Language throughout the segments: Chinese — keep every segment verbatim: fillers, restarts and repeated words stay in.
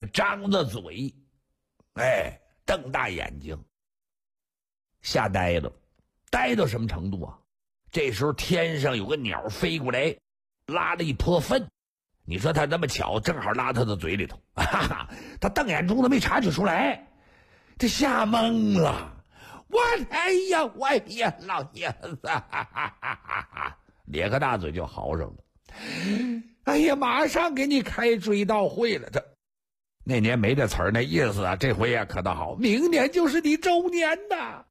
张着嘴，哎，瞪大眼睛，吓呆了。呆到什么程度啊？这时候天上有个鸟飞过来，拉了一泼粪。你说他那么巧，正好拉他的嘴里头，哈哈，他瞪眼珠子没察觉出来，这吓懵了。我哎呀，我呀，老爷子，哈哈哈哈哈，咧个大嘴就嚎上了。哎呀，马上给你开追悼会了。这那年没这词儿，那意思啊，这回呀可倒好，明年就是你周年呐。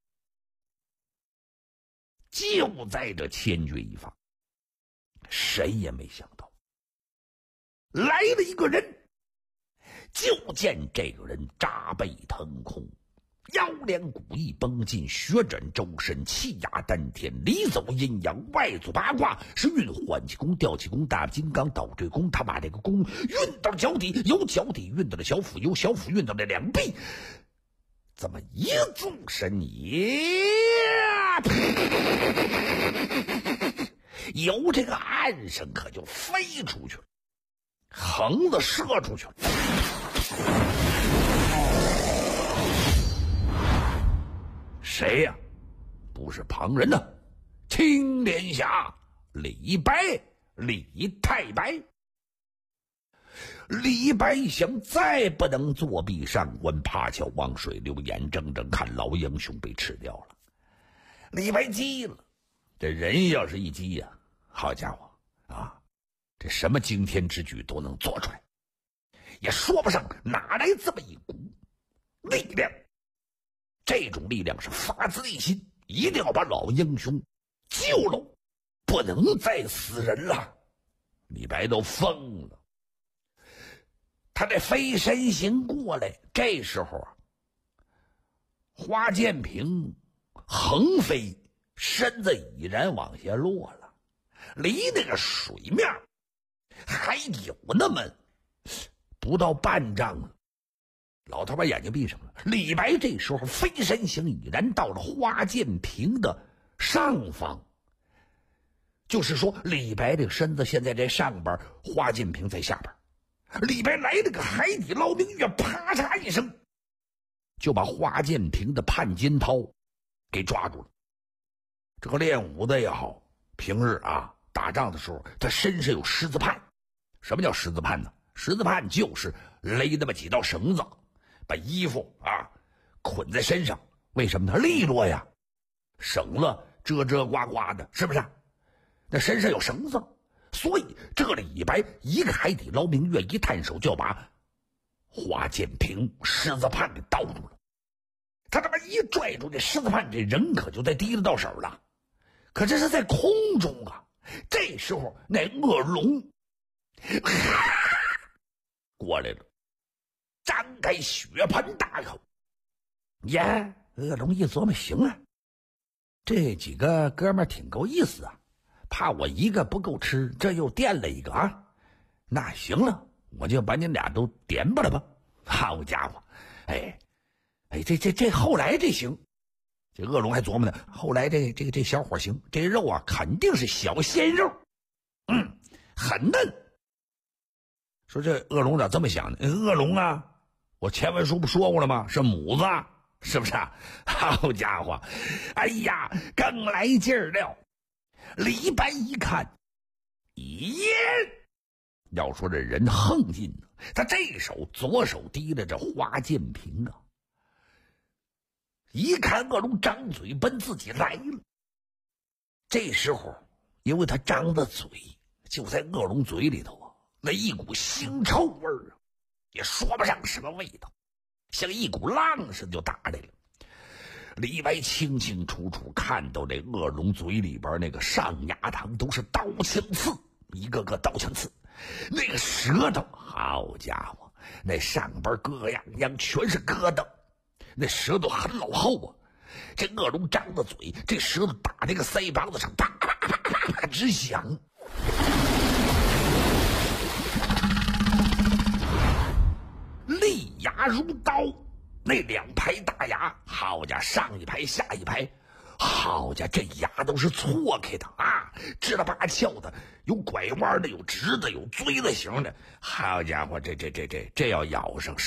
就在这千钧一发，谁也没想到，来了一个人。就见这个人扎背腾空，腰连骨一绷进，血转周身，气压丹田，里走阴阳，外走八卦，是运缓气功、调气功、大金刚、倒坠功。他把这个功运到脚底，由脚底运到了小腹，由小腹运到了两臂，这么一纵身也由这个岸上可就飞出去了，横子射出去了。谁呀、啊？不是旁人呢，青莲侠李白，李太白。李白想再不能作壁上观，爬桥望水流，眼睁睁看老英雄被吃掉了。李白急了，这人要是一急呀、啊，好家伙啊，这什么惊天之举都能做出来，也说不上哪来这么一股力量。这种力量是发自内心，一定要把老英雄救了，不能再死人了。李白都疯了，他这飞身行过来，这时候啊，花建平横飞，身子已然往下落了，离那个水面还有那么不到半丈了。老头把眼睛闭上了。李白这时候飞身行已然到了花建平的上方，就是说李白这个身子现在在上边，花建平在下边。李白来了个海底捞明月，啪嚓一声就把花建平的潘金涛给抓住了。这个练武的也好，平日啊打仗的时候，他身上有狮子判。什么叫狮子判呢？狮子判就是勒那么几道绳子，把衣服啊捆在身上。为什么？它利落呀，省了遮遮刮刮的，是不是？那身上有绳子，所以这个李白一个海底捞明月，一探手就把花建平狮子判给倒住了。他这么一拽住这狮子判，这人可就在提了到手了。可这是在空中啊。这时候那恶龙过来了，张开血盆大口。呀，恶龙一琢磨，行啊，这几个哥们儿挺够意思啊，怕我一个不够吃，这又垫了一个啊。那行了，我就把你俩都点吧了吧。好家伙，哎哎，这这这后来这行。这恶龙还琢磨呢，后来这这个这小伙行，这肉啊肯定是小鲜肉，嗯，很嫩。说这恶龙咋这么想呢？恶龙啊，我前文书不说过了吗？是母子，是不是啊？好家伙，哎呀，更来劲儿了。李白一看，耶！要说这人横劲呢，他这手左手提着这花建平啊，一看恶龙张嘴奔自己来了。这时候因为他张的嘴就在恶龙嘴里头啊，那一股腥臭味儿啊，也说不上什么味道，像一股浪似的就打来了。李白清清楚楚看到这恶龙嘴里边那个上牙膛都是刀枪刺，一个个刀枪刺，那个舌头，好家伙，那上边各样样全是疙瘩，那舌头很老厚啊。这恶龙张着嘴，这舌头打那个腮帮子上，啪啪啪啪啪直响。利牙如刀，那两排大牙，好家伙，上一排下一排，好家伙，这牙都是错开的啊，支了八翘的，有拐弯的，有直的，有锥子形的。好家伙，这这这这这要咬上